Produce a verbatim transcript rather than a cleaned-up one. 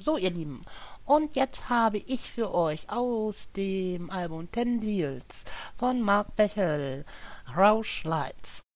So, ihr Lieben, und jetzt habe ich für euch aus dem Album Ten Deals von Mark Bechel Rauschlights.